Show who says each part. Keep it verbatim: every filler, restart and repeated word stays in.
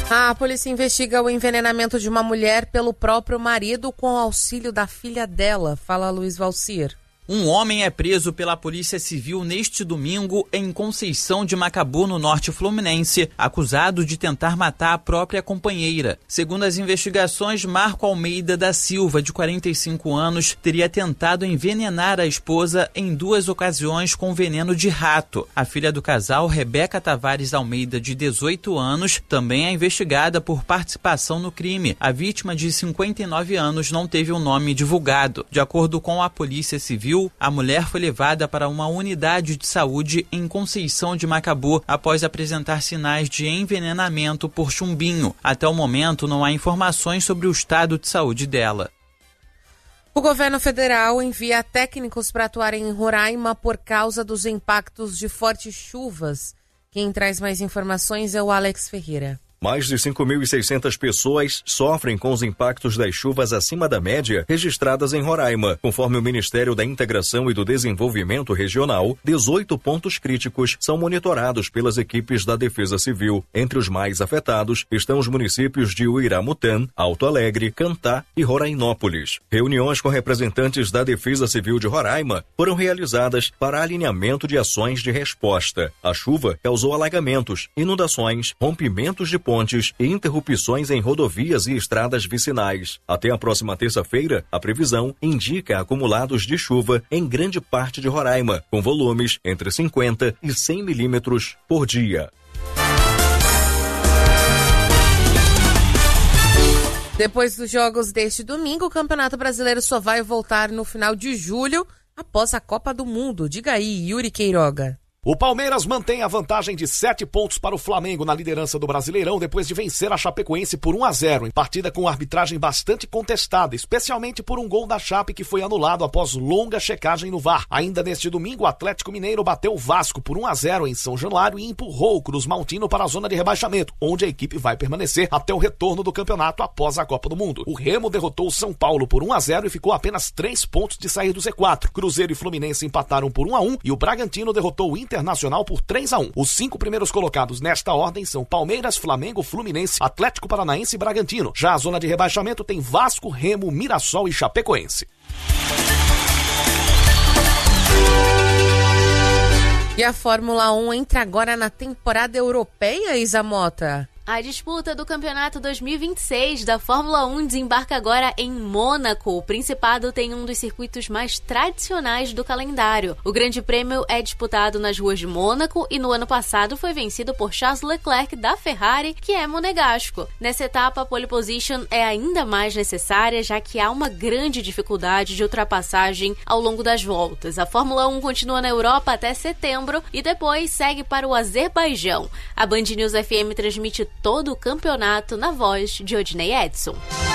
Speaker 1: A polícia investiga o envenenamento de uma mulher pelo próprio marido com auxílio da filha dela. Fala Luiz Valcir.
Speaker 2: Um homem é preso pela Polícia Civil neste domingo em Conceição de Macabu, no norte fluminense, acusado de tentar matar a própria companheira. Segundo as investigações, Marco Almeida da Silva, de quarenta e cinco anos, teria tentado envenenar a esposa em duas ocasiões com veneno de rato. A filha do casal, Rebeca Tavares Almeida, de dezoito anos, também é investigada por participação no crime. A vítima, de cinquenta e nove anos, não teve o nome divulgado. De acordo com a Polícia Civil, a mulher foi levada para uma unidade de saúde em Conceição de Macabu após apresentar sinais de envenenamento por chumbinho. Até o momento, não há informações sobre o estado de saúde dela.
Speaker 1: O governo federal envia técnicos para atuarem em Roraima por causa dos impactos de fortes chuvas. Quem traz mais informações é o Alex Ferreira.
Speaker 3: Mais de cinco mil e seiscentas pessoas sofrem com os impactos das chuvas acima da média registradas em Roraima. Conforme o Ministério da Integração e do Desenvolvimento Regional, dezoito pontos críticos são monitorados pelas equipes da Defesa Civil. Entre os mais afetados estão os municípios de Uiramutã, Alto Alegre, Cantá e Rorainópolis. Reuniões com representantes da Defesa Civil de Roraima foram realizadas para alinhamento de ações de resposta. A chuva causou alagamentos, inundações, rompimentos de pontes e interrupções em rodovias e estradas vicinais. Até a próxima terça-feira, a previsão indica acumulados de chuva em grande parte de Roraima, com volumes entre cinquenta e cem milímetros por dia.
Speaker 1: Depois dos jogos deste domingo, o Campeonato Brasileiro só vai voltar no final de julho, após a Copa do Mundo. Diga aí, Yuri Queiroga.
Speaker 4: O Palmeiras mantém a vantagem de sete pontos para o Flamengo na liderança do Brasileirão depois de vencer a Chapecoense por um a zero, em partida com arbitragem bastante contestada, especialmente por um gol da Chape que foi anulado após longa checagem no V A R. Ainda neste domingo, o Atlético Mineiro bateu o Vasco por um a zero em São Januário e empurrou o Cruz Maltino para a zona de rebaixamento, onde a equipe vai permanecer até o retorno do campeonato após a Copa do Mundo. O Remo derrotou o São Paulo por um a zero e ficou a apenas três pontos de sair do Z quatro. Cruzeiro e Fluminense empataram por um a um e o Bragantino derrotou o Inter Internacional por três a um. Os cinco primeiros colocados nesta ordem são Palmeiras, Flamengo, Fluminense, Atlético Paranaense e Bragantino. Já a zona de rebaixamento tem Vasco, Remo, Mirassol e Chapecoense.
Speaker 1: E a Fórmula um entra agora na temporada europeia, Isa Mota?
Speaker 5: A disputa do Campeonato dois mil e vinte e seis da Fórmula um desembarca agora em Mônaco. O Principado tem um dos circuitos mais tradicionais do calendário. O Grande Prêmio é disputado nas ruas de Mônaco e no ano passado foi vencido por Charles Leclerc da Ferrari, que é monegasco. Nessa etapa, a pole position é ainda mais necessária, já que há uma grande dificuldade de ultrapassagem ao longo das voltas. A Fórmula um continua na Europa até setembro e depois segue para o Azerbaijão. A Band News F M transmite todo o campeonato na voz de Odinei Edson.